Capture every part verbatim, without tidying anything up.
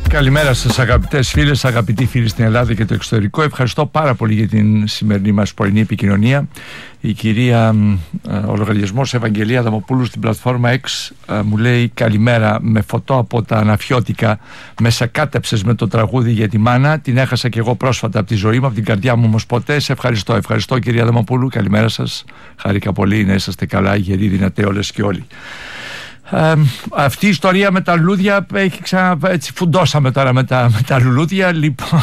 Καλημέρα σας αγαπητές φίλες, αγαπητοί φίλοι στην Ελλάδα και το εξωτερικό. Ευχαριστώ πάρα πολύ για την σημερινή μας πρωινή επικοινωνία. Η κυρία, ο λογαριασμός Ευαγγελία Αδαμοπούλου στην πλατφόρμα X μου λέει καλημέρα με φωτό από τα Αναφιώτικα. Με σακάτεψες με το τραγούδι για τη μάνα. Την έχασα και εγώ πρόσφατα από τη ζωή μου, από την καρδιά μου όμως ποτέ. Σε ευχαριστώ, ευχαριστώ κυρία Αδαμοπούλου. Καλημέρα σας. Χάρηκα πολύ να είσαστε καλά, γεροί, δυνατέ όλες και όλοι. Ε, αυτή η ιστορία με τα λουλούδια έχει ξανα... έτσι φουντώσαμε τώρα με τα, με τα λουλούδια. Λοιπόν,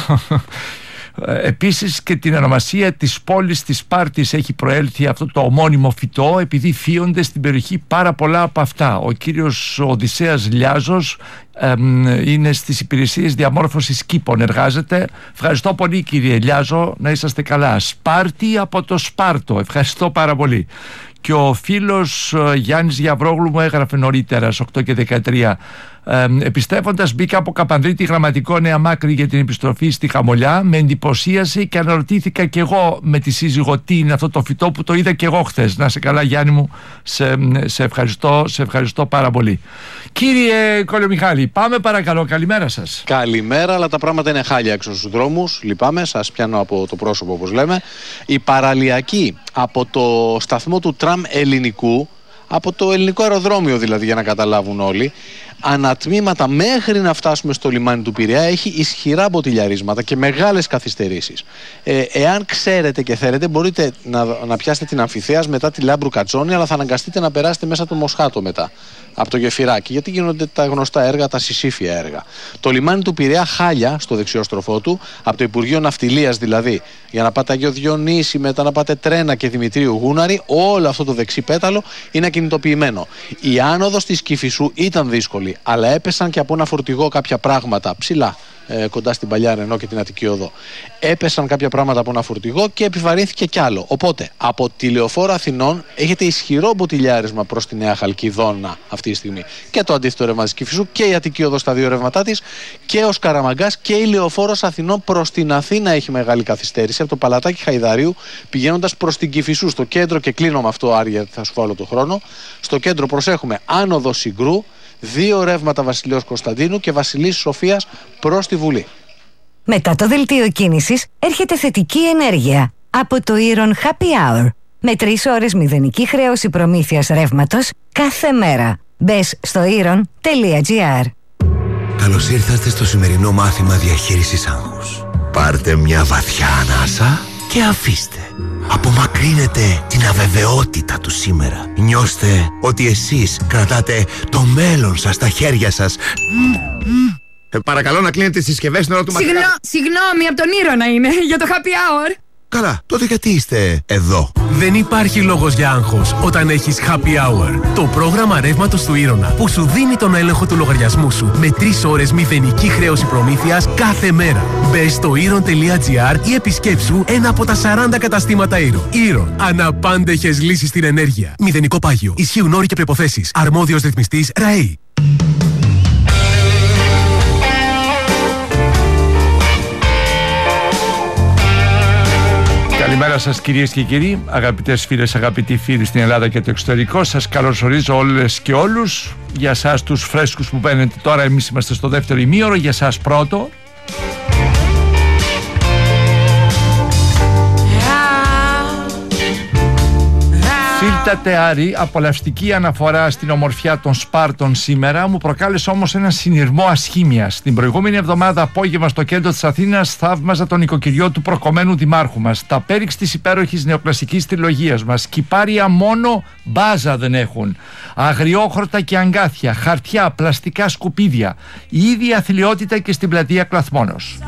επίσης και την ονομασία της πόλης της Σπάρτης έχει προέλθει αυτό το ομώνυμο φυτό, επειδή φύονται στην περιοχή πάρα πολλά από αυτά. Ο κύριος Οδυσσέας Λιάζος ε, είναι στις υπηρεσίες διαμόρφωσης κήπων, εργάζεται. Ευχαριστώ πολύ κύριε Λιάζο, να είσαστε καλά. Σπάρτη από το Σπάρτο, ευχαριστώ πάρα πολύ. Και ο φίλος Γιάννης Γιαβρόγλου μου έγραφε νωρίτερα στις οκτώ και δεκατρία. Ε, επιστρέφοντας μπήκα από Καπανδρίτη Γραμματικό Νέα Μάκρη για την επιστροφή στη Χαμολιά. Με εντυπωσίασε και αναρωτήθηκα και εγώ με τη σύζυγο τι είναι αυτό το φυτό που το είδα και εγώ χθες. Να σε καλά Γιάννη μου, σε, σε, ευχαριστώ, σε ευχαριστώ πάρα πολύ. Κύριε Κολομιχάλη, πάμε παρακαλώ, καλημέρα σας. Καλημέρα, αλλά τα πράγματα είναι χάλια έξω στους δρόμους. Λυπάμαι, σας πιάνω από το πρόσωπο όπως λέμε. Η παραλιακή από το σταθμό του τραμ ελληνικού, από το ελληνικό αεροδρόμιο δηλαδή, για να καταλάβουν όλοι, ανατμήματα μέχρι να φτάσουμε στο λιμάνι του Πειραιά έχει ισχυρά μποτιλιαρίσματα και μεγάλες καθυστερήσεις. Ε, εάν ξέρετε και θέλετε, μπορείτε να, να πιάσετε την Αμφιθέας μετά τη Λάμπρου Κατσόνη, αλλά θα αναγκαστείτε να περάσετε μέσα το Μοσχάτο μετά, από το Γεφυράκι, γιατί γίνονται τα γνωστά έργα, τα συσήφια έργα. Το λιμάνι του Πειραιά χάλια στο δεξιό στροφό του, από το Υπουργείο Ναυτιλίας δηλαδή, για να πάτε Αγίο Διονύση, μετά να πάτε Τρένα και Δημητρίου Γούναρη, όλο αυτό το δεξί πέταλο είναι ακινητοποιημένο. Η άνοδος της Κηφισού ήταν δύσκολη, αλλά έπεσαν και από ένα φορτηγό κάποια πράγματα ψηλά, ε, κοντά στην Παλιά Ρενό και την Αττική Οδό. Έπεσαν κάποια πράγματα από ένα φορτηγό και επιβαρύνθηκε κι άλλο. Οπότε, από τη Λεωφόρο Αθηνών έχετε ισχυρό μποτιλιάρισμα προς τη Νέα Χαλκιδόνα αυτή τη στιγμή. Και το αντίθετο ρεύμα της Κηφισού και η Αττική Οδό στα δύο ρεύματά της, και ο Σκαραμαγκάς και η Λεωφόρος Αθηνών προς την Αθήνα έχει μεγάλη καθυστέρηση. Από το Παλατάκι Χαϊδαρίου πηγαίνοντας προς την Κηφισού, στο κέντρο, και κλείνω με αυτό Άρια, θα σου βάλω το χρόνο. Στο κέντρο προσέχουμε άνοδο Συγκρού, δύο ρεύματα Βασιλέως Κωνσταντίνου και Βασιλής Σοφίας προς τη Βουλή. Μετά το δελτίο κίνησης έρχεται θετική ενέργεια από το Iron Happy Hour. Με τρεις ώρες μηδενική χρέωση προμήθειας ρεύματος κάθε μέρα. Μπες στο iron τελεία gr. Καλώς ήρθατε στο σημερινό μάθημα διαχείρισης άγχους. Πάρτε μια βαθιά ανάσα και αφήστε. Απομακρύνετε την αβεβαιότητα του σήμερα. Νιώστε ότι εσείς κρατάτε το μέλλον σας στα χέρια σας. Ε, παρακαλώ να κλείνετε τις συσκευές στην ώρα του μαθήματος. Συγγνώ, συγγνώμη, από τον Ήρωνα είναι, για το happy hour. Καλά, τότε γιατί είστε εδώ? Δεν υπάρχει λόγος για άγχος όταν έχεις Happy Hour. Το πρόγραμμα ρεύματος του Ήρωνα που σου δίνει τον έλεγχο του λογαριασμού σου με τρεις ώρες μηδενική χρέωση προμήθειας κάθε μέρα. Μπες στο iron τελεία gr ή επισκέψου ένα από τα σαράντα καταστήματα Iron. Iron. Αναπάντεχες λύσεις στην ενέργεια. Μηδενικό πάγιο. Ισχύουν όροι και προϋποθέσεις. Αρμόδιος ρυθμιστής ΡΑΗ. Καλημέρα σας κυρίες και κύριοι, αγαπητές φίλες, αγαπητοί φίλοι στην Ελλάδα και το εξωτερικό. Σας καλωσορίζω όλες και όλους. Για σας τους φρέσκους που μπαίνετε τώρα, εμείς είμαστε στο δεύτερο ημίωρο, για σας πρώτο. Φίλτατε Άρη, απολαυστική αναφορά στην ομορφιά των Σπάρτων σήμερα, μου προκάλεσε όμως ένα συνειρμό ασχήμιας. Την προηγούμενη εβδομάδα απόγευμα στο κέντρο της Αθήνας θαύμαζα τον οικοκυριό του προκομμένου δημάρχου μας. Τα πέριξ της υπέροχης νεοκλασικής τριλογίας μας. Κυπάρια μόνο μπάζα δεν έχουν. Αγριόχορτα και αγκάθια, χαρτιά, πλαστικά σκουπίδια. Η ίδια αθλιότητα και στην πλατεία Κλαθμόνος.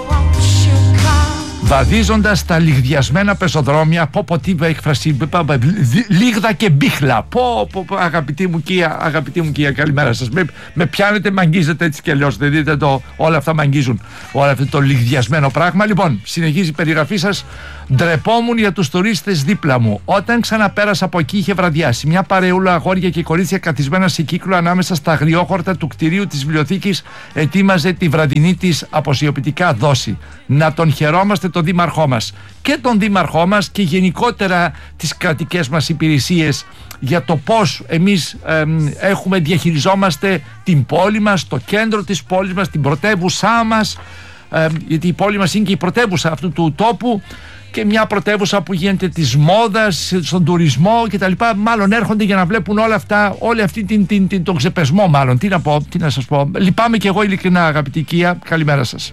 Βαδίζοντας τα λιγδιασμένα πεζοδρόμια, πω πω τι έκφραση, λίγδα και μπίχλα. Πω πω αγαπητή μου Κία, αγαπητή μου Κία, καλημέρα σας. Με, με πιάνετε, με αγγίζετε έτσι κι αλλιώς. Δεν δείτε το, όλα αυτά με αγγίζουν. Όλα αυτό το λιγδιασμένο πράγμα. Λοιπόν, συνεχίζει η περιγραφή σας. Ντρεπόμουν για τους τουρίστες δίπλα μου. Όταν ξαναπέρασα από εκεί, είχε βραδιάσει. Μια παρεούλα αγόρια και κορίτσια καθισμένα σε κύκλο ανάμεσα στα αγριόχορτα του κτηρίου της βιβλιοθήκης ετοίμαζε τη βραδινή της αποσιοποιητικά δόση. Να τον χαιρόμαστε το τον δήμαρχό μας και τον δήμαρχό μας και γενικότερα τις κρατικές μας υπηρεσίες για το πώς εμείς ε, έχουμε, διαχειριζόμαστε την πόλη μας, το κέντρο της πόλης μας, την πρωτεύουσά μας, ε, γιατί η πόλη μας είναι και η πρωτεύουσα αυτού του τόπου και μια πρωτεύουσα που γίνεται της μόδας, στον τουρισμό κτλ. Μάλλον έρχονται για να βλέπουν όλα αυτά, όλη αυτή την, την, την, τον ξεπεσμό μάλλον. Τι να πω, τι να σας πω. Λυπάμαι και εγώ ειλικρινά, αγαπητή Κία. Καλημέρα σας.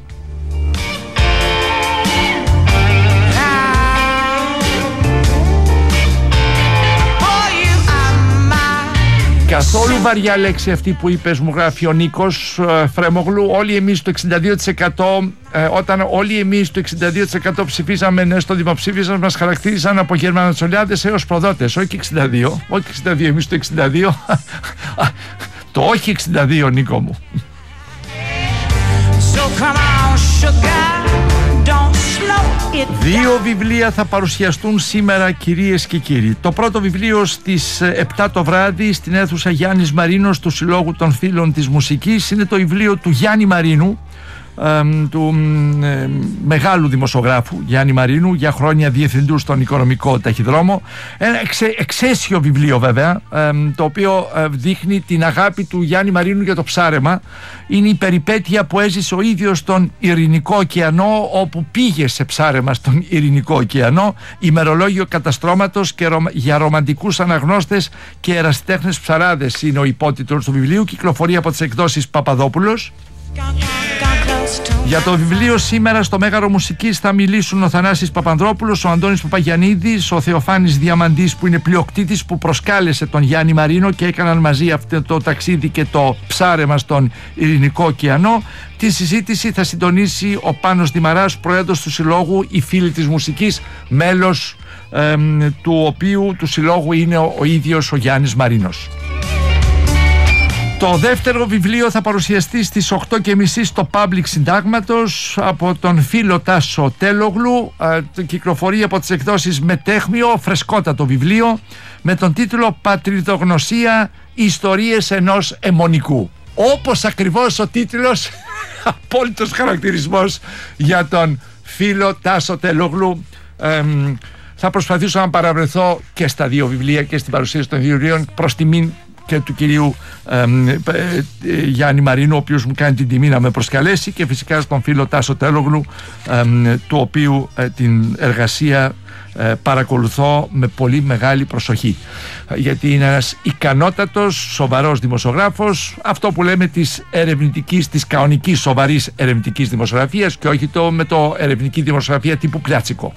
Καθόλου βαριά λέξη αυτή που είπες, μου γράφει ο Νίκος ε, Φρέμογλου. Όλοι εμείς το εξήντα δύο τοις εκατό ε, όταν όλοι εμείς το εξήντα δύο τοις εκατό ψηφίσαμε ναι στο δημοψήφισμα, μας χαρακτήριζαν από γερμανοτσολιάδες έως προδότες. Όχι εξήντα δύο, όχι εξήντα δύο, εμείς το εξήντα δύο. Το όχι εξήντα δύο, Νίκο μου. So come on, sugar, don't slow it. Δύο βιβλία θα παρουσιαστούν σήμερα, κυρίες και κύριοι. Το πρώτο βιβλίο στις επτά το βράδυ στην αίθουσα Γιάννης Μαρίνος του Συλλόγου των Φίλων της Μουσικής είναι το βιβλίο του Γιάννη Μαρίνου, ε, του ε, μεγάλου δημοσιογράφου Γιάννη Μαρίνου, για χρόνια διευθυντού στον Οικονομικό Ταχυδρόμο. Ένα εξε, εξαίσιο βιβλίο βέβαια, ε, το οποίο ε, δείχνει την αγάπη του Γιάννη Μαρίνου για το ψάρεμα. Είναι η περιπέτεια που έζησε ο ίδιος στον Ειρηνικό ωκεανό, όπου πήγε σε ψάρεμα στον Ειρηνικό ωκεανό. Ημερολόγιο καταστρώματος και ρο, για ρομαντικούς αναγνώστες και ερασιτέχνες ψαράδες είναι ο υπότιτλος του βιβλίου. Κυκλοφορεί από τις εκδόσεις Παπαδόπουλος. Για το βιβλίο σήμερα στο Μέγαρο Μουσικής θα μιλήσουν ο Θανάσης Παπανδρόπουλος, ο Αντώνης Παπαγιαννίδης, ο Θεοφάνης Διαμαντής που είναι πλειοκτήτης που προσκάλεσε τον Γιάννη Μαρίνο και έκαναν μαζί αυτό το ταξίδι και το ψάρεμα στον Ειρηνικό ωκεανό. Τη συζήτηση θα συντονίσει ο Πάνος Δημαράς, πρόεδρος του Συλλόγου Οι Φίλοι της Μουσικής, μέλος ε, του οποίου του Συλλόγου είναι ο, ο ίδιος ο Γιάννης Μαρίνος. Το δεύτερο βιβλίο θα παρουσιαστεί στις οκτώ και μισή στο Public Συντάγματος από τον φίλο Τάσο Τέλογλου. Ε, κυκλοφορεί από τις εκδόσεις Μετέχμιο, φρεσκότατο βιβλίο με τον τίτλο «Πατριδογνωσία, ιστορίες ενός αιμονικού». Όπως ακριβώς ο τίτλος, απόλυτος χαρακτηρισμός για τον φίλο Τάσο Τέλογλου. Ε, θα προσπαθήσω να παραβρεθώ και στα δύο βιβλία και στην παρουσίαση των δύο βιβλίων προς τιμήν και του κυρίου ε, ε, ε, Γιάννη Μαρίνου, ο οποίος μου κάνει την τιμή να με προσκαλέσει, και φυσικά στον φίλο Τάσο Τέλογλου, ε, του οποίου ε, την εργασία ε, παρακολουθώ με πολύ μεγάλη προσοχή, γιατί είναι ένας ικανότατος, σοβαρός δημοσιογράφος, αυτό που λέμε της ερευνητικής, της κανονικής σοβαρής ερευνητικής δημοσιογραφίας και όχι το, με το ερευνητική δημοσιογραφία τύπου Πλιάτσικο.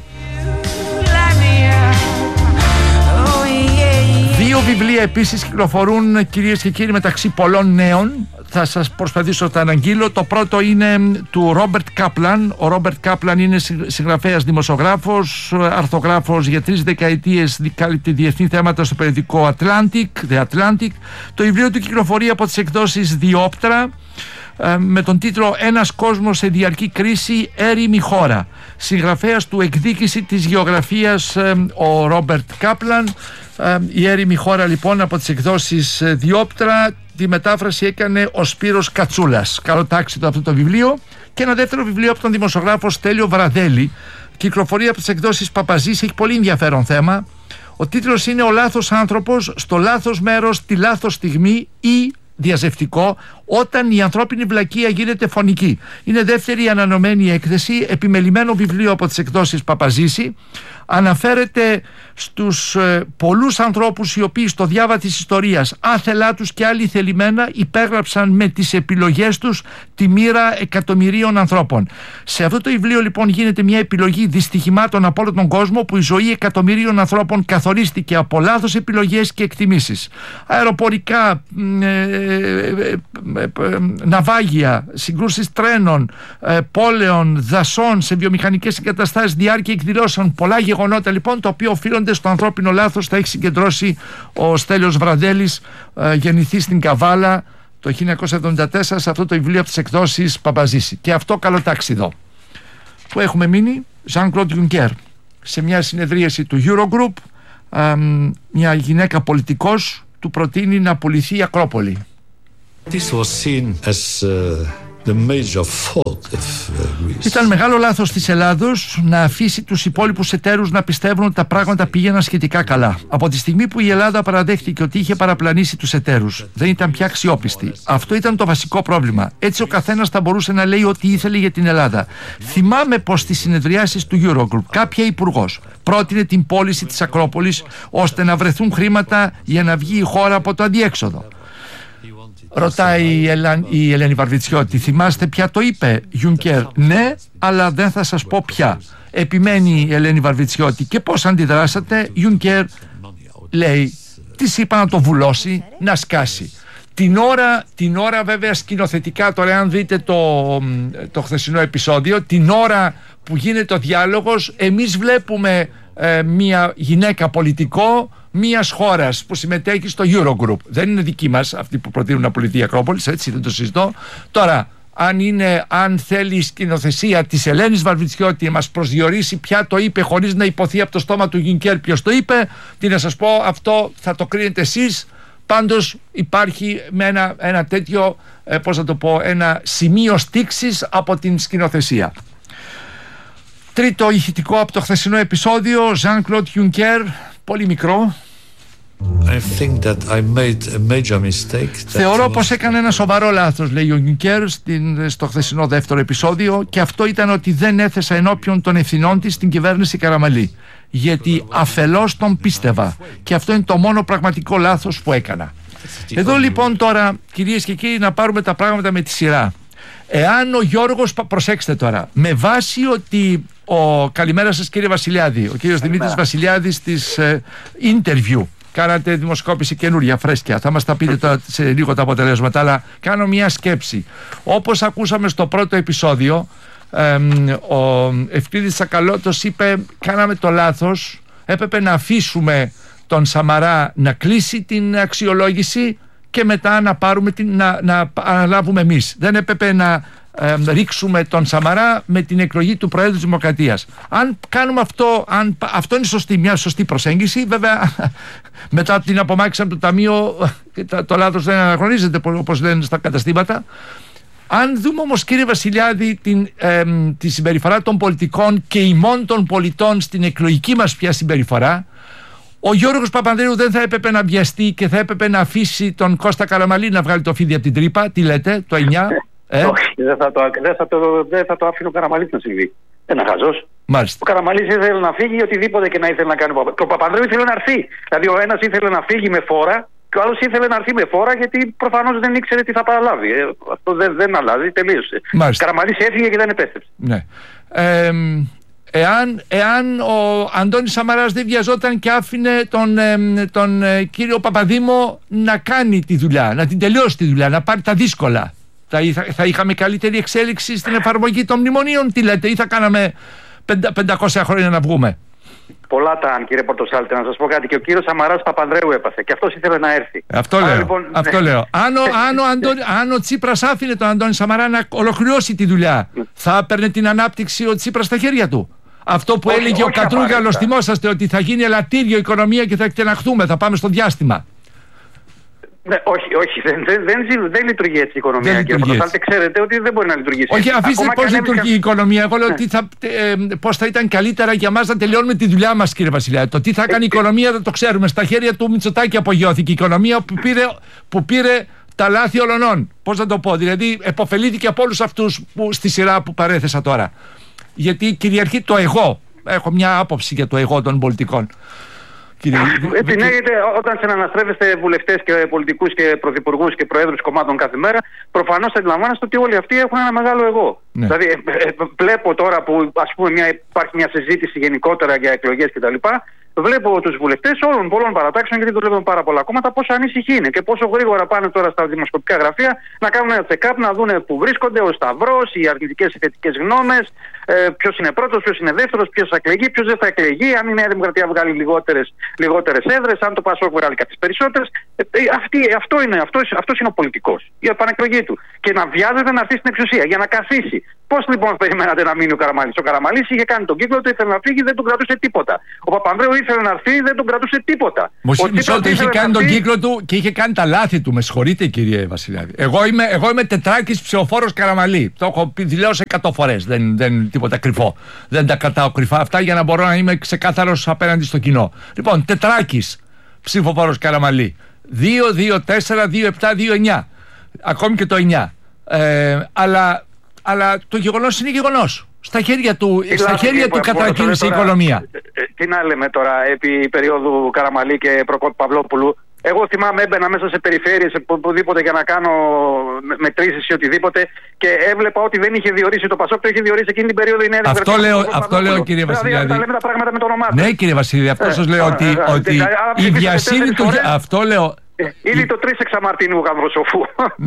Δύο βιβλία επίσης κυκλοφορούν, κυρίες και κύριοι, μεταξύ πολλών νέων. Θα σας προσπαθήσω να τα αναγγείλω. Το πρώτο είναι του Ρόμπερτ Κάπλαν. Ο Ρόμπερτ Κάπλαν είναι συγγραφέας, δημοσιογράφος, αρθογράφος για τρεις δεκαετίες, κάλυπτε διεθνή θέματα στο περιοδικό Atlantic, The Atlantic. Το βιβλίο του κυκλοφορεί από τις εκδόσεις Διόπτρα με τον τίτλο «Ένας κόσμος σε διαρκή κρίση, έρημη χώρα». Συγγραφέας του «Εκδίκηση της γεωγραφίας» ο Ρόμπερτ Κάπλαν. Η έρημη χώρα λοιπόν από τις εκδόσεις Διόπτρα. Τη μετάφραση έκανε ο Σπύρος Κατσούλας. Καλοτάξιτο αυτό το βιβλίο. Και ένα δεύτερο βιβλίο από τον δημοσιογράφο Στέλιο Βραδέλη. Κυκλοφορεί από τις εκδόσεις Παπαζής. Έχει πολύ ενδιαφέρον θέμα. Ο τίτλος είναι «Ο λάθος άνθρωπος στο λάθος μέρος τη λάθος στιγμή» ή διαζευτικό, όταν η ανθρώπινη βλακεία γίνεται φωνική. Είναι δεύτερη ανανεωμένη έκθεση, επιμελημένο βιβλίο από τις εκδόσεις Παπαζήση. Αναφέρεται στους ε, πολλούς ανθρώπους οι οποίοι στο διάβα της ιστορίας, άθελά τους και άλλοι θελημένα, υπέγραψαν με τις επιλογές τους τη μοίρα εκατομμυρίων ανθρώπων. Σε αυτό το βιβλίο λοιπόν γίνεται μια επιλογή δυστυχημάτων από όλο τον κόσμο, που η ζωή εκατομμυρίων ανθρώπων καθορίστηκε από λάθος επιλογές και εκτιμήσεις. Αεροπορικά, ε, ε, ε, ε, ναυάγια, συγκρούσεις τρένων, ε, πόλεων, δασών σε βιομηχανικές εγκαταστάσεις, διάρκεια εκδηλώσεων, πολλά γεγονότα λοιπόν, τα οποία οφείλονται στο ανθρώπινο λάθος. Τα έχει συγκεντρώσει ο Στέλιος Βραδέλης, ε, γεννηθεί στην Καβάλα το χίλια εννιακόσια εβδομήντα τέσσερα, σε αυτό το βιβλίο από τις εκδόσεις Παπαζήση. Και αυτό καλοτάξιδο. Που έχουμε μείνει, Jean-Claude Juncker, σε μια συνεδρίαση του Eurogroup, ε, μια γυναίκα πολιτικός του προτείνει να πουληθεί η Ακρόπολη. This was seen as uh, Ήταν μεγάλο λάθος της Ελλάδος να αφήσει τους υπόλοιπους εταίρους να πιστεύουν ότι τα πράγματα πήγαιναν σχετικά καλά. Από τη στιγμή που η Ελλάδα παραδέχτηκε ότι είχε παραπλανήσει τους εταίρους, δεν ήταν πια αξιόπιστη. Αυτό ήταν το βασικό πρόβλημα. Έτσι ο καθένας θα μπορούσε να λέει ό,τι ήθελε για την Ελλάδα. Θυμάμαι πως στις συνεδριάσεις του Eurogroup κάποια υπουργός πρότεινε την πώληση της Ακρόπολης ώστε να βρεθούν χρήματα για να βγει η χώρα από το αδιέξοδο. Ρωτάει η, Ελα... η Ελένη Βαρβιτσιώτη, θυμάστε ποια το είπε? Juncker. Ναι, αλλά δεν θα σας πω ποια. Επιμένει η Ελένη Βαρβιτσιώτη. Και πώς αντιδράσατε? Juncker λέει, της είπα να το βουλώσει, να σκάσει. Την ώρα, την ώρα βέβαια σκηνοθετικά, τώρα αν δείτε το, το χθεσινό επεισόδιο, την ώρα που γίνεται ο διάλογος, εμείς βλέπουμε ε, μια γυναίκα πολιτικό μιας χώρας που συμμετέχει στο Eurogroup. Δεν είναι δική μας αυτοί που προτείνουν να πουληθεί η Ακρόπολης, έτσι, δεν το συζητώ. Τώρα, αν, είναι, αν θέλει η σκηνοθεσία της Ελένης Βαρβιτσιώτη να μας προσδιορίσει ποια το είπε χωρίς να υποθεί από το στόμα του Juncker ποιος το είπε, τι να σας πω, αυτό θα το κρίνετε εσείς. Πάντως υπάρχει με ένα, ένα τέτοιο, ε, πώς θα το πω, ένα σημείο στίξης από την σκηνοθεσία. Τρίτο ηχητικό από το χθεσινό επεισόδιο, Jean-Claude Juncker, πολύ μικρό. I think that I made a major mistake. Θεωρώ πως έκανε ένα σοβαρό λάθος, λέει ο Juncker στο χθεσινό δεύτερο επεισόδιο, και αυτό ήταν ότι δεν έθεσα ενώπιον των ευθυνών της στην κυβέρνηση Καραμανλή, γιατί αφελώς τον πίστευα, και αυτό είναι το μόνο πραγματικό λάθος που έκανα. Εδώ λοιπόν τώρα, κυρίες και κύριοι, να πάρουμε τα πράγματα με τη σειρά. Εάν ο Γιώργος, προσέξτε τώρα, με βάση ότι ο, καλημέρα σας κύριε Βασιλιάδη, ο κύριος Δημήτρης Βασιλιάδης της ε, interview, κάνατε δημοσκόπηση καινούρια, φρέσκια, θα μας τα πείτε τώρα σε λίγο τα αποτελέσματα, αλλά κάνω μια σκέψη. Όπως ακούσαμε στο πρώτο επεισόδιο, ε, ο Ευκλήδης Τσακαλώτος είπε, κάναμε το λάθος, έπρεπε να αφήσουμε τον Σαμαρά να κλείσει την αξιολόγηση και μετά να, πάρουμε την, να, να αναλάβουμε εμείς. Δεν έπρεπε να ε, ρίξουμε τον Σαμαρά με την εκλογή του Προέδρου της Δημοκρατίας. Αν κάνουμε αυτό, αν, αυτό είναι σωστή, μια σωστή προσέγγιση. Βέβαια μετά από την απομάκρυνση από το Ταμείο το, το λάθος δεν αναγνωρίζεται, όπως λένε στα καταστήματα. Αν δούμε όμως κύριε Βασιλιάδη την, ε, τη συμπεριφορά των πολιτικών και ημών των πολιτών στην εκλογική μας πια συμπεριφορά, ο Γιώργος Παπανδρέου δεν θα έπρεπε να βιαστεί και θα έπρεπε να αφήσει τον Κώστα Καραμανλή να βγάλει το φίδι από την τρύπα? Τι λέτε, το εννιά? Ε? Όχι, δεν θα το, δεν θα το, δεν θα το άφηνε ο Καραμανλής να συμβεί. Δεν είναι χαζός. Μάλιστα. Ο Καραμανλής ήθελε να φύγει οτιδήποτε και να ήθελε να κάνει. Και ο Παπανδρέου ήθελε να έρθει. Δηλαδή ο ένας ήθελε να φύγει με φόρα και ο άλλος ήθελε να έρθει με φόρα, γιατί προφανώς δεν ήξερε τι θα παραλάβει. Ε, αυτό δεν, δεν αλλάζει, τελείωσε. Ο Καραμανλής έφυγε και δεν επέστρεψε. Ναι. Ε, Εάν, εάν ο Αντώνης Σαμαράς δεν βιαζόταν και άφηνε τον, ε, τον ε, κύριο Παπαδήμο να κάνει τη δουλειά, να την τελειώσει τη δουλειά, να πάρει τα δύσκολα, θα, θα, θα είχαμε καλύτερη εξέλιξη στην εφαρμογή των μνημονίων? Τι λέτε, ή θα κάναμε πεντακόσια χρόνια να βγούμε? Πολλά τα αν, κύριε Πορτοσάλτη, να σας πω κάτι. Και ο κύριος Σαμαράς Παπανδρέου έπαθε και αυτός ήθελε να έρθει. Αυτό Άρα, λέω. Λοιπόν, αυτό ναι. λέω. Αν ο, αν, ο Αντώνη, αν ο Τσίπρας άφηνε τον Αντώνη Σαμαρά να ολοκληρώσει τη δουλειά, θα έπαιρνε την ανάπτυξη ο Τσίπρας στα χέρια του? Αυτό που όχι, έλεγε όχι, ο Κατρούγκαλος, θυμόσαστε, ότι θα γίνει ελαττήριο οικονομία και θα εκτεναχθούμε, θα πάμε στο διάστημα. Ναι, όχι, όχι, δεν, δεν, δεν, δεν λειτουργεί έτσι η οικονομία. Δεν κύριε Πορτοσάλτη, ξέρετε ότι δεν μπορεί να λειτουργήσει. Όχι, αφήστε πώς λειτουργεί η οικονομία. Εγώ λέω ναι. ότι θα, ε, πώς θα ήταν καλύτερα για μας να τελειώνουμε τη δουλειά μας, κύριε Βασιλιά. Το τι θα κάνει η οικονομία δεν το ξέρουμε. Στα χέρια του Μητσοτάκη απογειώθηκε η οικονομία που πήρε, που πήρε τα λάθη ολονών. Πώς να το πω, δηλαδή επωφελήθηκε από όλους αυτούς που, στη σειρά που παρέθεσα τώρα. Γιατί κυριαρχεί το εγώ. Έχω μια άποψη για το εγώ των πολιτικών. Έτσι λέγεται, όταν συναναστρέφεστε βουλευτές και πολιτικούς και πρωθυπουργούς και προέδρους κομμάτων κάθε μέρα, προφανώς αντιλαμβάνεστε ότι όλοι αυτοί έχουν ένα μεγάλο εγώ. Ναι. Δηλαδή, ε, ε, βλέπω τώρα που ας πούμε μια, υπάρχει μια συζήτηση γενικότερα για εκλογές κτλ. Βλέπω τους βουλευτές όλων πολλών παρατάξεων, γιατί δουλεύουν πάρα πολλά κόμματα, πόσο ανήσυχοι είναι και πόσο γρήγορα πάνε τώρα στα δημοσκοπικά γραφεία να κάνουν ένα check-up, να δουν που βρίσκονται, ο σταυρός, οι αρνητικές ή θετικές γνώμες, ε, ποιος είναι πρώτος, ποιος είναι δεύτερος, ποιος θα εκλεγεί, ποιος δεν θα εκλεγεί, αν η Νέα Δημοκρατία βγάλει λιγότερες, λιγότερες έδρες, αν το Πασόκ βγάλει κάποιες περισσότερες. Ε, ε, αυτή, αυτό είναι, αυτός, αυτός είναι ο πολιτικός, η επανεκλογή του. Και να βιάζεται να έρθει στην εξουσία για να καθίσει. Πώς λοιπόν περιμένατε να μείνει ο Καραμαλής? Ο Καραμαλής είχε κάνει τον κύκλο του, ήθελε να φύγει, δεν τον κρατούσε τίποτα. Ο Παπανδρέου ήθελε να έρθει, δεν τον κρατούσε τίποτα. Μισό ότι είχε κάνει τον κύκλο του και είχε κάνει τα λάθη του. Με συγχωρείτε, κύριε Βασιλιάδη. Εγώ είμαι, εγώ είμαι τετράκης ψηφοφόρος Καραμαλή. Το έχω δηλώσει εκατό φορές. Δεν, δεν τίποτα κρυφό. Δεν τα κρατάω κρυφά αυτά για να μπορώ να είμαι ξεκάθαρος απέναντι στο κοινό. Λοιπόν, τετράκης ψηφοφόρος Καραμαλή. δύο, δύο, τέσσερα, δύο, επτά, δύο, εννιά. Ακόμη και το εννιά. Ε, αλλά. Αλλά το γεγονός είναι γεγονός. Στα χέρια του, στα χέρια του κατρακύλησε η οικονομία. Τι να λέμε τώρα επί περίοδου Καραμαλή και Προκόπη Παυλόπουλου? Εγώ θυμάμαι, έμπαινα μέσα σε περιφέρειες οπουδήποτε για να κάνω μετρήσεις ή οτιδήποτε και έβλεπα ότι δεν είχε διορίσει το Πασόκ, το είχε διορίσει εκείνη την περίοδο η Νέα Δημοκρατία. Αυτό λέω, αυτό λέω κύριε Βασιλιάδη. Δηλαδή, λέμε τα πράγματα με το όνομά του. Ναι, κύριε Βασιλιάδη, αυτό σας λέω ότι, ότι η βιασύνη του. Αυτό λέω. Ήδη το τρεις εξαμαρτίνου γαμροσοφού.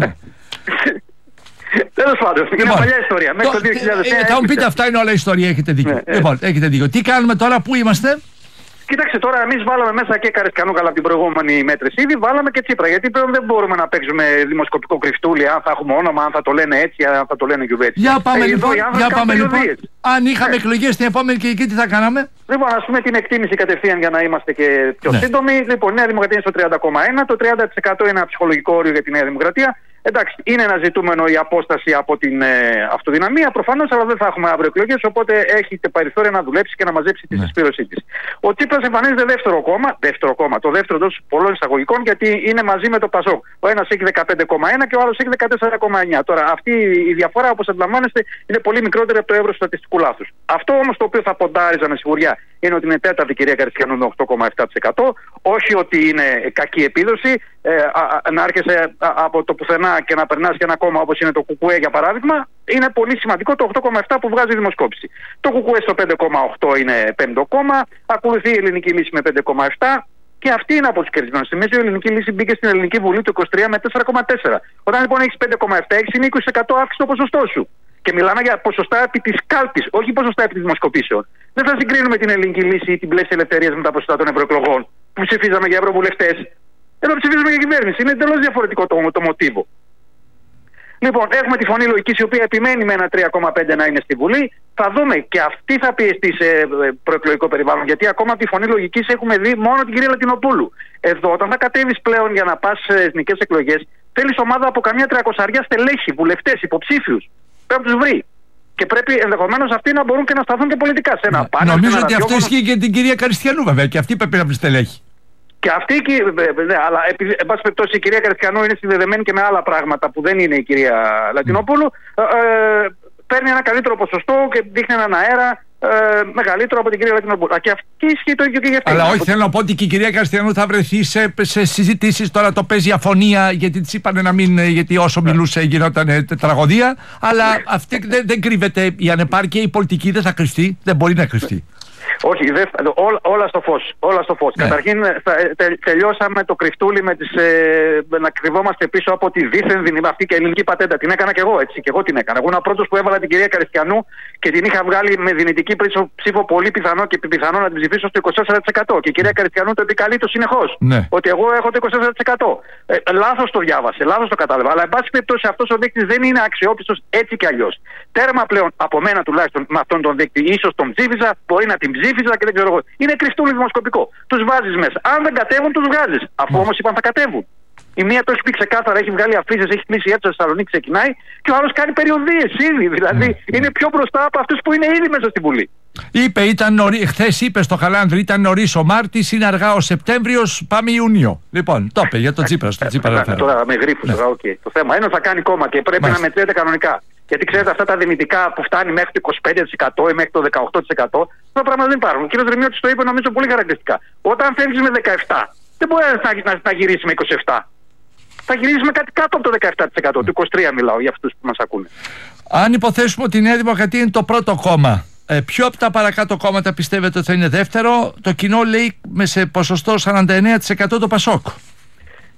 Τέλος πάντων, είναι λοιπόν, παλιά ιστορία. Μέχρι το, το δύο χιλιάδες ένα. Θα μου πείτε, αυτά είναι όλα ιστορία, έχετε δίκιο. Ναι, λοιπόν, ναι. έχετε δίκιο. Τι κάνουμε τώρα, πού είμαστε? Κοίταξε τώρα, εμείς βάλαμε μέσα και Καρισκανούγαλα από την προηγούμενη μέτρηση. Ήδη βάλαμε και Τσίπρα. Γιατί πλέον δεν μπορούμε να παίξουμε δημοσκοπικό κρυφτούλι, αν θα έχουμε όνομα, αν θα το λένε έτσι, αν θα το λένε γιουβέτσι. Για πάμε, ε, λοιπόν, για πάμε λοιπόν. Αν είχαμε ναι. εκλογές στην επόμενη και εκεί, τι θα κάναμε? Λοιπόν, ας πούμε την εκτίμηση κατευθείαν για να είμαστε και πιο ναι. σύντομοι. Λοιπόν, η Νέα Δημοκρατία είναι στο τριάντα κόμμα ένα. Το τριάντα τοις εκατό είναι ένα ψυχολογικό όριο για τη Νέα Δημοκρατία. Εντάξει, είναι ένα ζητούμενο η απόσταση από την ε, αυτοδυναμία προφανώς, αλλά δεν θα έχουμε αύριο εκλογές, οπότε έχετε περιθώρια να δουλέψει και να μαζέψει τη συσπήρωσή της. Ο Τσίπρας εμφανίζεται δεύτερο κόμμα, δεύτερο κόμμα, το δεύτερο εντός πολλών εισαγωγικών, γιατί είναι μαζί με το Πασόκ. Ο ένας έχει δεκαπέντε κόμμα ένα και ο άλλος έχει δεκατέσσερα κόμμα εννιά. Τώρα, αυτή η διαφορά, όπως αντιλαμβάνεστε, είναι πολύ μικρότερη από το εύρος του στατιστικού λάθους. Αυτό όμως το οποίο θα ποντάριζα με σιγουριά είναι ότι είναι τέταρτη η κυρία Καριστιανού με οκτώ κόμμα επτά τοις εκατό. Όχι ότι είναι κακή επίδοση, ε, α, α, να έρχεσαι α, από το πουθενά και να περνάς και ένα κόμμα όπως είναι το Κουκουέ για παράδειγμα, είναι πολύ σημαντικό το οκτώ κόμμα επτά που βγάζει η δημοσκόπηση. Το Κουκουέ στο πέντε κόμμα οκτώ είναι πέμπτο κόμμα, ακολουθεί η Ελληνική Λύση με πέντε κόμμα επτά και αυτή είναι από τους κερδισμένους. Στη μέση η Ελληνική Λύση μπήκε στην Ελληνική Βουλή το είκοσι τρία με τέσσερα κόμμα τέσσερα. Όταν λοιπόν έχεις πέντε κόμμα επτά, έχεις είναι είκοσι τοις εκατό αύξηση το ποσοστό σου. Και μιλάμε για ποσοστά επί της κάλπης, όχι ποσοστά επί της δημοσκοπήσεων. Δεν θα συγκρίνουμε την Ελληνική Λύση ή την Πλαίσια Ελευθερίας με τα ποσοστά των ευρωεκλογών που ψηφίζαμε για ευρωβουλευτές. Εδώ ψηφίζουμε για κυβέρνηση. Είναι εντελώς διαφορετικό το, το μοτίβο. Λοιπόν, έχουμε τη Φωνή Λογικής, η οποία επιμένει με ένα τρία κόμμα πέντε να είναι στη Βουλή. Θα δούμε και αυτή θα πιεστεί σε προεκλογικό περιβάλλον. Γιατί ακόμα από τη Φωνή Λογικής έχουμε δει μόνο την κυρία Λατινοπούλου. Εδώ, όταν θα κατέβεις πλέον για να πας σε εθνικές εκλογές, θέλεις ομάδα από καμιά τριακοσαριά στελέχη, βουλευτές, υποψήφιους. Πρέπει να τους βρει. Και πρέπει ενδεχομένως αυτοί να μπορούν και να σταθούν και πολιτικά σε ένα πάνελ. Νομίζω ότι αυτό ισχύει και την κυρία Καριστιανού, βέβαια. Και αυτή πρέπει να βρει στελέχη. Και αυτή, ναι, αλλά επειδή, εν πάση περιπτώσει, η κυρία Καριστιανού είναι συνδεδεμένη και με άλλα πράγματα που δεν είναι η κυρία Λατινοπούλου, mm. ε, παίρνει ένα καλύτερο ποσοστό και δείχνει έναν αέρα ε, μεγαλύτερο από την κυρία Λατινοπούλου. Και αυτή ισχύει το ίδιο και για αυτή. Αλλά όχι, θέλω να πω ότι και η κυρία Καριστιανού θα βρεθεί σε, σε συζητήσεις. Τώρα το παίζει αφωνία, γιατί της είπανε να μην, γιατί όσο yeah. μιλούσε γινόταν ε, τραγωδία. Αλλά αυτή δεν, δεν κρύβεται η ανεπάρκεια, η πολιτική δεν θα κρυφτεί, δεν μπορεί να κρυφτεί. Όχι, δε, ό, όλα στο φως. Όλα στο φως. Ναι. Καταρχήν θα, τε, τελειώσαμε το κρυφτούλι με τις, ε, να κρυβόμαστε πίσω από τη δίθεν δυνατή αυτή και ελληνική πατέντα. Την έκανα και εγώ έτσι. Και εγώ την έκανα. Εγώ ήμουν πρώτος που έβαλα την κυρία Καριστιανού και την είχα βγάλει με δυνητική ψήφο πολύ πιθανό και πιθανό να την ψηφίσω στο είκοσι τέσσερα τοις εκατό. Και η κυρία Καριστιανού το επικαλεί το συνεχώς. Ναι. Ότι εγώ έχω το είκοσι τέσσερα τοις εκατό. Ε, λάθος το διάβασε, λάθος το κατάλαβα. Αλλά εν πάση περιπτώσει αυτός ο δείκτης δεν είναι αξιόπιστος έτσι κι αλλιώς. Τέρμα πλέον από μένα τουλάχιστον με αυτόν τον δείκτη. Ίσως τον ψήφιζα, μπορεί να την ψήφιζα και δεν ξέρω εγώ. Είναι κρυφτούλι δημοσκοπικό. Τους βάζεις μέσα. Αν δεν κατέβουν, τους βγάζεις. Αφού όμως είπαν θα κατέβουν. Η μία το έχει πει ξεκάθαρα, έχει βγάλει αφήσεις, έχει κλείσει η αίθουσα στη Θεσσαλονίκη, ξεκινάει και ο άλλος κάνει περιοδίες ήδη. Δηλαδή mm. είναι πιο μπροστά από αυτούς που είναι ήδη μέσα στην Βουλή. Είπε, ήταν νωρί, χθες είπε στο Χαλάνδρη, ήταν νωρίς ο Μάρτης, είναι αργά ο Σεπτέμβριος, πάμε Ιούνιο. Λοιπόν, το είπε για τον Τσίπρα. Στο Τσίπρα τώρα με γρίφους. Ναι. Okay. Το θέμα είναι ότι θα κάνει κόμμα και πρέπει Μάλιστα. να μετριέται κανονικά. Γιατί ξέρετε, αυτά τα δυνητικά που φτάνει μέχρι το είκοσι πέντε τοις εκατό ή μέχρι το δεκαοκτώ τοις εκατό, αυτά τα πράγματα δεν υπάρχουν. Ο κ. Δρυμιώτης το είπε νομίζω πολύ χαρακτηριστικά. Όταν φεύγεις με δεκαεπτά, δεν μπορεί να, να, να γυρίσει με είκοσι επτά. Θα γυρίσει με κάτι κάτω από το δεκαεπτά τοις εκατό. Το είκοσι τρία μιλάω για αυτούς που μας ακούνε. Αν υποθέσουμε ότι η Νέα Δημοκρατία είναι το πρώτο κόμμα, ε, ποιο από τα παρακάτω κόμματα πιστεύετε ότι θα είναι δεύτερο? Το κοινό λέει με σε ποσοστό σαράντα εννέα τοις εκατό το Πασόκ.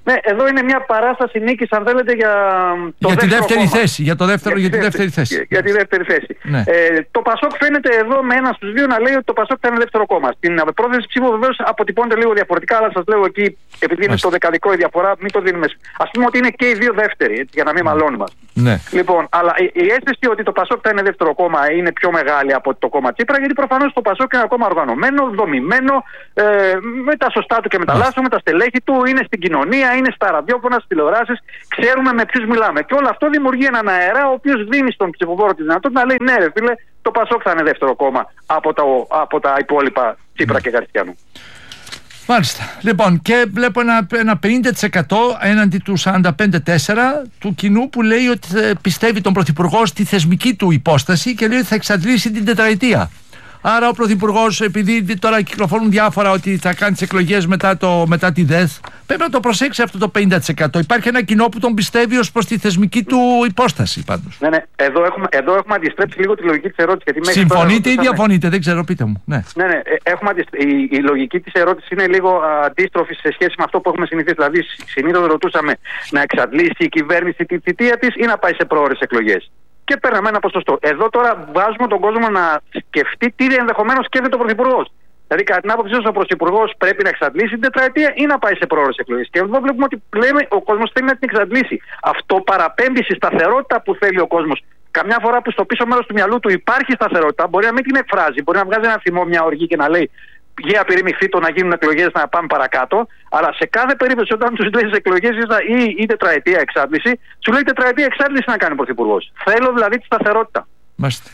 Ναι, εδώ είναι μια παράσταση νίκης, αν θέλετε, για το για τη δεύτερη κόμμα. θέση. Για, το δεύτερο, για, για τη δεύτερη θέση. Για, για τη δεύτερη θέση. Ναι. Ε, το Πασόκ φαίνεται εδώ με ένα στους δύο να λέει ότι το Πασόκ θα είναι δεύτερο κόμμα. Στην πρόθεση ψήφου βεβαίως αποτυπώνεται λίγο διαφορετικά, αλλά σας λέω εκεί, επειδή είναι στο δεκαδικό η διαφορά, μην το δίνουμε. Ας πούμε ότι είναι και οι δύο δεύτεροι, έτσι, για να μην μαλώνει μας. Ναι. Λοιπόν, αλλά η, η αίσθηση ότι το Πασόκ θα είναι δεύτερο κόμμα είναι πιο μεγάλη από το κόμμα Τσίπρα, γιατί προφανώς το Πασόκ είναι ένα κόμμα οργανωμένο, δομημένο, ε, με τα σωστά του και με τα λάθη του, με τα στελέχη του, είναι στην κοινωνία, είναι στα ραδιόφωνα, στις τηλεοράσεις, ξέρουμε με ποιους μιλάμε. Και όλο αυτό δημιουργεί έναν αέρα ο οποίος δίνει στον ψηφοφόρο τη δυνατότητα να λέει ναι, ρε φίλε, το Πασόκ θα είναι δεύτερο κόμμα από τα, από τα υπόλοιπα Τσίπρα και Γαριστιανού. Μάλιστα. Λοιπόν, και βλέπω ένα, ένα πενήντα τοις εκατό έναντι του σαράντα πέντε τοις τέσσερα του κοινού που λέει ότι πιστεύει τον Πρωθυπουργό στη θεσμική του υπόσταση και λέει ότι θα εξαντλήσει την τετραετία. Άρα ο Πρωθυπουργός, επειδή τώρα κυκλοφορούν διάφορα ότι θα κάνει τις εκλογές μετά, μετά τη ΔΕΘ, πρέπει να το προσέξει αυτό το πενήντα τοις εκατό. Υπάρχει ένα κοινό που τον πιστεύει ως προς τη θεσμική του υπόσταση πάντως. Ναι, ναι. Εδώ έχουμε, εδώ έχουμε αντιστρέψει λίγο τη λογική της ερώτησης. Γιατί συμφωνείτε ή διαφωνείτε, δεν ξέρω, πείτε μου. Ναι, ναι, ναι. Έχουμε αντιστρ... η, η λογική της ερώτησης είναι λίγο αντίστροφη σε σχέση με αυτό που έχουμε συνηθίσει. Δηλαδή, συνήθως ρωτούσαμε να εξαντλήσει η κυβέρνηση τη θητεία της ή να πάει σε πρόορες εκλογές. Και παίρναμε ένα ποσοστό. Εδώ τώρα βάζουμε τον κόσμο να σκεφτεί τι ενδεχομένως σκέφτεται ο Πρωθυπουργός. Δηλαδή, κατά την άποψή σας, ο Πρωθυπουργός πρέπει να εξαντλήσει την τετραετία ή να πάει σε πρόορες εκλογές. Και εδώ βλέπουμε ότι λέμε ο κόσμος θέλει να την εξαντλήσει. Αυτό παραπέμπει στη σταθερότητα που θέλει ο κόσμος. Καμιά φορά που στο πίσω μέρος του μυαλού του υπάρχει σταθερότητα, μπορεί να μην την εκφράζει, μπορεί να βγάζει ένα θυμό, μια οργή και να λέει γεια πυρήμιχθή το να γίνουν εκλογές, να πάμε παρακάτω. Αλλά σε κάθε περίπτωση, όταν τους λέει εκλογές ή, ή τετραετία εξάντληση, σου λέει τετραετία εξάντληση να κάνει ο Πρωθυπουργός. Θέλω δηλαδή τη σταθερότητα. Μάλιστα.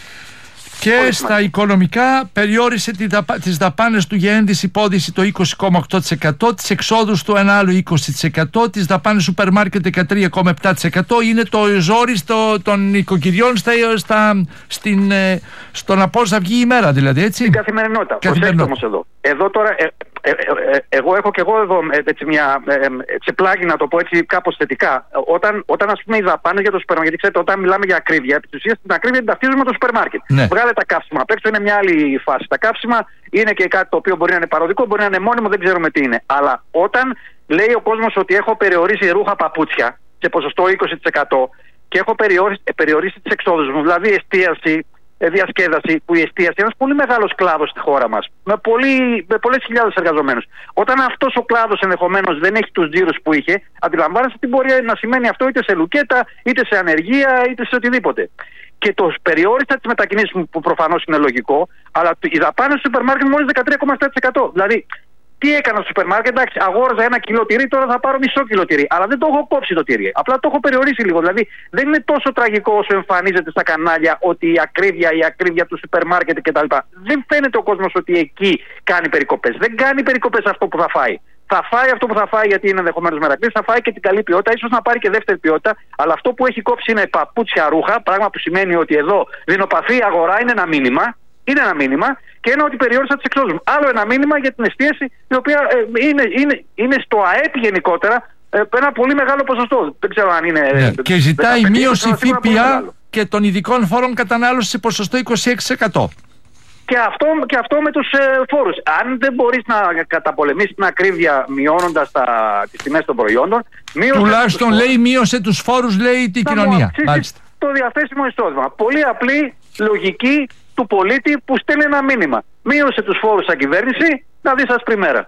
Και στα οικονομικά περιόρισε τις δαπάνες του για ένδυση υπόδηση το είκοσι κόμμα οκτώ τοις εκατό, τις εξόδους του ένα άλλο είκοσι τοις εκατό, τις δαπάνες σούπερ μάρκετ δεκατρία κόμμα επτά τοις εκατό. Είναι το ζόρι στο, των οικοκυριών στα, στα, στην, στο να πώς θα βγει η μέρα, δηλαδή, έτσι. Στην καθημερινότητα. Προσέξτε όμως εδώ. Εδώ τώρα, ε, ε, ε, ε, εγώ έχω και εγώ εδώ έτσι μια ε, έτσι πλάγι, να το πω έτσι κάπως θετικά. Όταν, όταν ας πούμε οι δαπάνες για το σούπερ μάρκετ, γιατί ξέρετε, όταν μιλάμε για ακρίβεια, επί της ουσίας την ακρίβεια την ταυτίζουμε με το σούπερ μάρκετ. Ναι. Βγάλε τα καύσιμα απ' έξω, είναι μια άλλη φάση. Τα καύσιμα είναι και κάτι το οποίο μπορεί να είναι παροδικό, μπορεί να είναι μόνιμο, δεν ξέρουμε τι είναι. Αλλά όταν λέει ο κόσμος ότι έχω περιορίσει ρούχα, παπούτσια σε ποσοστό είκοσι τοις εκατό και έχω περιορίσει, περιορίσει τις εξόδους μου, δηλαδή εστίαση, διασκέδαση, που η εστίαση είναι ένας πολύ μεγάλος κλάδος στη χώρα μας, με, πολύ, με πολλές χιλιάδες εργαζομένους. Όταν αυτός ο κλάδος ενδεχομένως δεν έχει τους τζίρους που είχε, αντιλαμβάνεστε τι μπορεί να σημαίνει αυτό είτε σε λουκέτα, είτε σε ανεργία, είτε σε οτιδήποτε. Και το περιόριστα τις μετακινήσεις μου, που προφανώς είναι λογικό, αλλά οι δαπάνες του σούπερ μάρκετ μόλις δεκατρία κόμμα επτά τοις εκατό. Δηλαδή, τι έκανα στο σούπερ μάρκετ, εντάξει, αγόραζα ένα κιλό τυρί, τώρα θα πάρω μισό κιλό τυρί. Αλλά δεν το έχω κόψει το τυρί. Απλά το έχω περιορίσει λίγο. Δηλαδή, δεν είναι τόσο τραγικό όσο εμφανίζεται στα κανάλια ότι η ακρίβεια, η ακρίβεια του σούπερ μάρκετ κτλ. Δεν φαίνεται ο κόσμος ότι εκεί κάνει περικοπές. Δεν κάνει περικοπές αυτό που θα φάει. Θα φάει αυτό που θα φάει γιατί είναι ενδεχομένως μερακλής, θα φάει και την καλή ποιότητα, ίσως να πάρει και δεύτερη ποιότητα. Αλλά αυτό που έχει κόψει είναι παπούτσια, ρούχα, πράγμα που σημαίνει ότι εδώ δεινοπαθή αγορά, είναι ένα μήνυμα. Είναι ένα μήνυμα και ένα ότι περιόρισα τις εξόδους μου. Άλλο ένα μήνυμα για την εστίαση, η οποία ε, είναι, είναι, είναι στο ΑΕΠ γενικότερα ε, ένα πολύ μεγάλο ποσοστό. Δεν ξέρω αν είναι. Ναι. Ε, και ζητάει μείωση ΦΠΑ και των ειδικών φόρων κατανάλωσης σε ποσοστό είκοσι έξι τοις εκατό. Και αυτό, και αυτό με τους ε, φόρους. Αν δεν μπορείς να καταπολεμήσεις την ακρίβεια μειώνοντας τα, τις τιμές των προϊόντων, τουλάχιστον λέει φόρους, μείωσε τους φόρους, λέει την κοινωνία. Το διαθέσιμο εισόδημα. Πολύ απλή λογική του πολίτη που στέλνει ένα μήνυμα. Μείωσε τους φόρους σαν κυβέρνηση, να δεις άσπρη μέρα.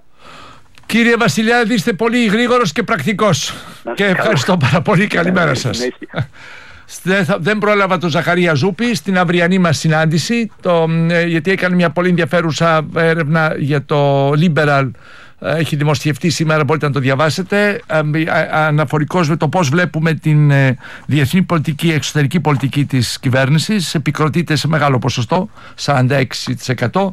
Κύριε Βασιλιάδη, είστε πολύ γρήγορος και πρακτικός. Και ευχαριστώ πάρα πολύ. Καλημέρα σας. Δεν πρόλαβα τον Ζαχαρία Ζούπη στην αυριανή μας συνάντηση, το, γιατί έκανε μια πολύ ενδιαφέρουσα έρευνα για το Liberal. Έχει δημοσιευτεί σήμερα, μπορείτε να το διαβάσετε, αναφορικός με το πώς βλέπουμε την διεθνή πολιτική, εξωτερική πολιτική της κυβέρνησης. Επικροτείται σε μεγάλο ποσοστό, σαράντα έξι τοις εκατό.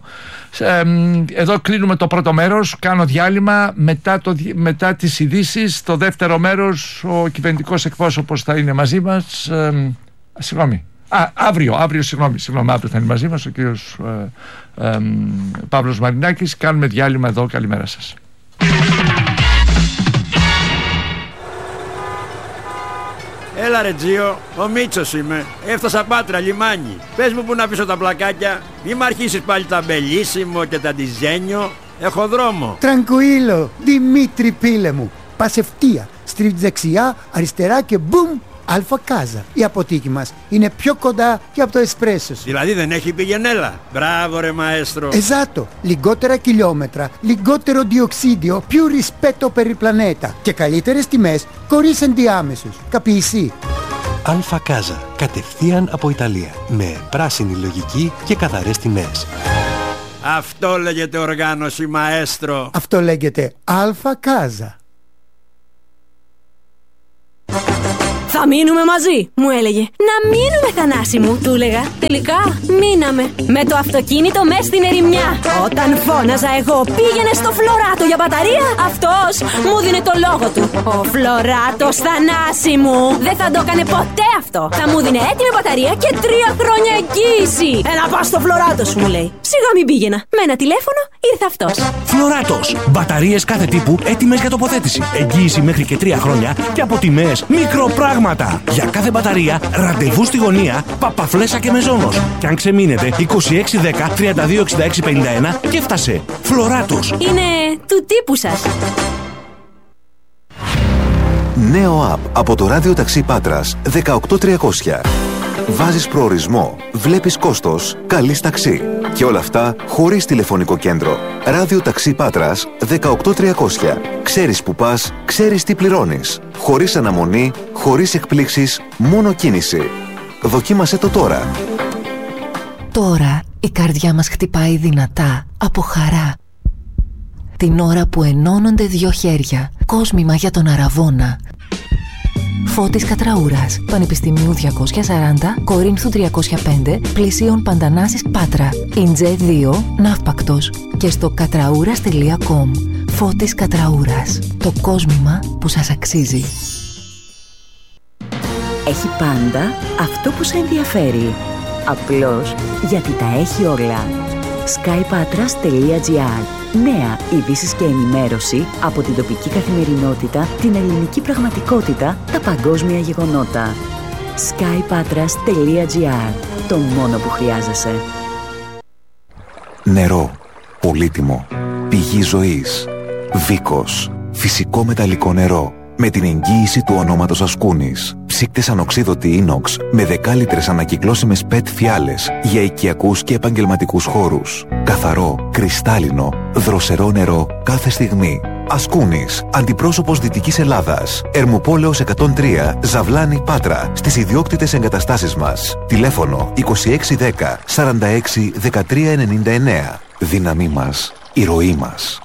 Εδώ κλείνουμε το πρώτο μέρος, κάνω διάλειμμα. Μετά, το, μετά τις ειδήσεις, το δεύτερο μέρος, ο κυβερνητικός εκπρόσωπος θα είναι μαζί μας. Ε, συγγνώμη. Α, αύριο, αύριο, συγγνώμη, συγγνώμη, αύριο θα είναι μαζί μας ο κύριος ε, ε, Παύλος Μαρινάκης. Κάνουμε διάλειμμα εδώ, καλημέρα σας. Έλα ρε Τζίο, ο Μίτσος είμαι. Έφτασα Πάτρα, λιμάνι. Πες μου που να πίσω τα πλακάκια. Μη μ' αρχίσεις πάλι τα μπελίσιμο και τα ντιζένιο. Έχω δρόμο. Τρανκουίλο, Δημήτρη πίλε μου. Πας ευθεία, στρίβεις δεξιά, αριστερά και μπουμ, Αλφα Κάζα. Η αποθήκη μας είναι πιο κοντά και από το εσπρέσο σου. Δηλαδή δεν έχει πηγενέλα. Μπράβο ρε μαέστρο. Esatto, λιγότερα χιλιόμετρα, λιγότερο διοξίδιο, più rispetto per il pianeta και καλύτερες τιμές χωρίς ενδιάμεσους. Capisci? Αλφα Κάζα, κατευθείαν από Ιταλία, με πράσινη λογική και καθαρές τιμές. Αυτό λέγεται οργάνωση μαέστρο. Αυτό λέγεται Αλφα Κάζα. Θα μείνουμε μαζί, μου έλεγε. Να μείνουμε, Θανάση μου, του έλεγα. Τελικά μείναμε. Με το αυτοκίνητο μες στην ερημιά. Όταν φώναζα εγώ πήγαινε στο Φλωράτο για μπαταρία, αυτός μου δίνε το λόγο του. Ο Φλωράτος, Θανάση μου, δεν θα το έκανε ποτέ αυτό. Θα μου δίνε έτοιμη μπαταρία και τρία χρόνια εγγύηση. Έλα πας στο Φλωράτο σου, μου λέει. Σιγά μην πήγαινα. Με ένα τηλέφωνο ήρθε αυτός. Φλωράτος. Μπαταρίες κάθε τύπου έτοιμες για τοποθέτηση. Εγγύηση μέχρι και τρία χρόνια και από τιμές μικροπράγματα. Για κάθε μπαταρία, ραντεβού στη γωνία, Παπαφλέσσα και Μεζόνος. Και αν ξεμείνετε, είκοσι έξι δέκα τριάντα δύο εξήντα έξι πενήντα ένα και έφτασε. Φλωράτος. Είναι του τύπου σας. Νέο app από το ράδιο ταξί Πάτρας δεκαοκτώ τριακόσια. Βάζεις προορισμό, βλέπεις κόστος, καλείς ταξί. Και όλα αυτά χωρίς τηλεφωνικό κέντρο. Ράδιο ταξί Πάτρας δεκαοκτώ τριακόσια. Ξέρεις που πας, ξέρεις τι πληρώνεις. Χωρίς αναμονή, χωρίς εκπλήξεις, μόνο κίνηση. Δοκίμασέ το τώρα. Τώρα η καρδιά μας χτυπάει δυνατά από χαρά. Την ώρα που ενώνονται δυο χέρια, κόσμημα για τον Αραβώνα. Φώτης Κατραούρας, Πανεπιστημίου διακόσια σαράντα, Κορίνθου τριακόσια πέντε, Πλησίων Παντανάσης Πάτρα, Ιντζέ δύο, Ναύπακτος και στο κατραούρας τελεία κομ. Φώτης Κατραούρας, το κόσμημα που σας αξίζει. Έχει πάντα αυτό που σε ενδιαφέρει. Απλώς γιατί τα έχει όλα. skypatras τελεία gr. Νέα ειδήσεις και ενημέρωση από την τοπική καθημερινότητα, την ελληνική πραγματικότητα, τα παγκόσμια γεγονότα. skypatras τελεία gr. Το μόνο που χρειάζεσαι. Νερό. Πολύτιμο. Πηγή ζωής. Βίκος. Φυσικό μεταλλικό νερό. Με την εγγύηση του ονόματος Ασκούνης. Ψύκτες ανοξίδωτη ίνοξ με δεκάλιτρες ανακυκλώσιμες πετ φιάλες για οικιακούς και επαγγελματικούς χώρους. Καθαρό, κρυστάλλινο, δροσερό νερό κάθε στιγμή. Ασκούνης, αντιπρόσωπος Δυτικής Ελλάδας. Ερμοπόλεως εκατόν τρία, Ζαβλάνη, Πάτρα, στις ιδιόκτητες εγκαταστάσεις μας. Τηλέφωνο είκοσι έξι δέκα σαράντα έξι δεκατρία ενενήντα εννέα. Δύναμή μας, η ροή μας.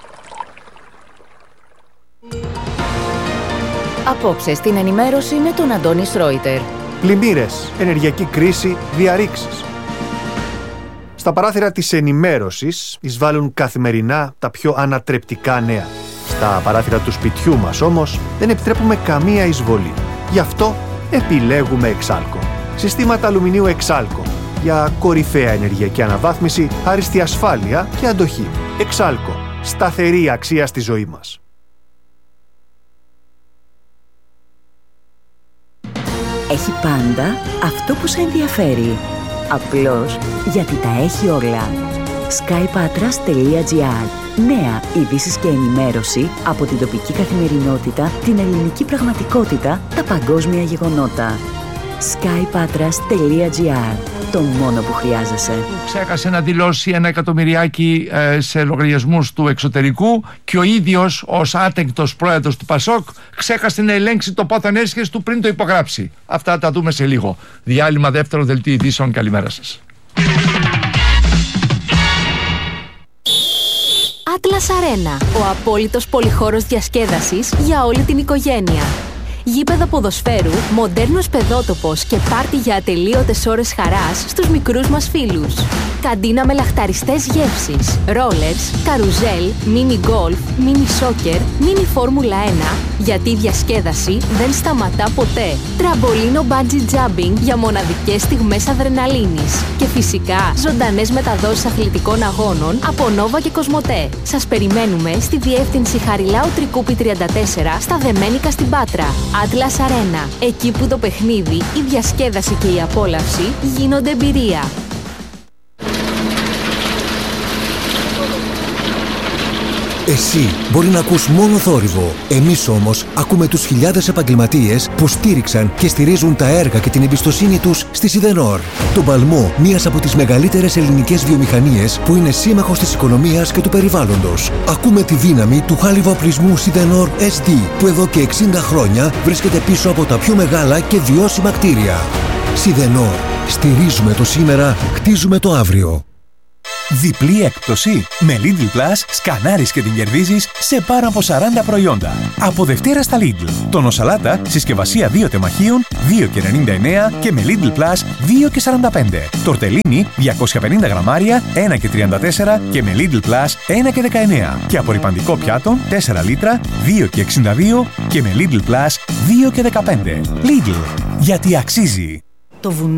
Απόψε στην ενημέρωση με τον Αντώνη Σρόιτερ. Πλημμύρες, ενεργειακή κρίση, διαρρήξεις. Στα παράθυρα της ενημέρωσης εισβάλλουν καθημερινά τα πιο ανατρεπτικά νέα. Στα παράθυρα του σπιτιού μας όμως δεν επιτρέπουμε καμία εισβολή. Γι' αυτό επιλέγουμε Εξάλκο. Συστήματα αλουμινίου Εξάλκο για κορυφαία ενεργειακή αναβάθμιση, άριστη ασφάλεια και αντοχή. Εξάλκο. Σταθερή αξία στη ζωή μας. Έχει πάντα αυτό που σε ενδιαφέρει. Απλώς γιατί τα έχει όλα. skypatras τελεία gr. Νέα ειδήσεις και ενημέρωση από την τοπική καθημερινότητα, την ελληνική πραγματικότητα, τα παγκόσμια γεγονότα. skypatras τελεία gr. Το μόνο που χρειάζεσαι. Ξέχασε να δηλώσει ένα εκατομμυριάκι ε, σε λογαριασμούς του εξωτερικού και ο ίδιος ως άτεγκτος πρόεδρος του Πασόκ ξέχασε να ελέγξει το πόθεν έσχες του πριν το υπογράψει. Αυτά τα δούμε σε λίγο. Διάλειμμα, δεύτερο δελτίο ειδήσεων. Καλημέρα σας. Atlas Arena, ο απόλυτος πολυχώρος διασκέδασης για όλη την οικογένεια. Γήπεδα ποδοσφαίρου, μοντέρνος παιδότοπος και πάρτι για ατελείωτες ώρες χαράς στους μικρούς μας φίλους. Καντίνα με λαχταριστές γεύσεις, ρόλερς, καρουζέλ, μίνι γκολφ, μίνι σόκερ, μίνι φόρμουλα ένα, γιατί η διασκέδαση δεν σταματά ποτέ. Τραμπολίνο μπάντζι τζάμπινγκ για μοναδικές στιγμές αδρεναλίνης. Και φυσικά ζωντανές μεταδόσεις αθλητικών αγώνων από Νόβα και Κοσμοτέ. Σας περιμένουμε στη διεύθυνση Χαριλάου Τρικούπη τριάντα τέσσερα στα Δεμένικα στην Πάτρα. Atlas Arena, εκεί που το παιχνίδι, η διασκέδαση και η απόλαυση γίνονται εμπειρία. Εσύ μπορεί να ακούς μόνο θόρυβο. Εμείς όμως ακούμε τους χιλιάδες επαγγελματίες που στήριξαν και στηρίζουν τα έργα και την εμπιστοσύνη τους στη Σιδενόρ. Τον παλμό μιας από τις μεγαλύτερες ελληνικές βιομηχανίες που είναι σύμμαχος της οικονομίας και του περιβάλλοντος. Ακούμε τη δύναμη του χάλιβα οπλισμού Σιδενόρ ες ντι που εδώ και εξήντα χρόνια βρίσκεται πίσω από τα πιο μεγάλα και βιώσιμα κτίρια. Σιδενόρ. Στηρίζουμε το σήμερα, χτίζουμε το αύριο. Διπλή έκπτωση. Με Lidl Plus σκανάρεις και την κερδίζεις σε πάνω από σαράντα προϊόντα. Από Δευτέρα στα Lidl. Τονοσαλάτα συσκευασία δύο τεμαχίων δύο και ενενήντα εννέα και με Lidl Plus δύο και σαράντα πέντε. Τορτελίνι διακόσια πενήντα γραμμάρια ένα και τριάντα τέσσερα και με Lidl Plus ένα και δεκαεννέα. Και απορρυπαντικό πιάτο τέσσερα λίτρα δύο και εξήντα δύο και με Lidl Plus δύο και δεκαπέντε. Lidl. Γιατί αξίζει. Το βουνό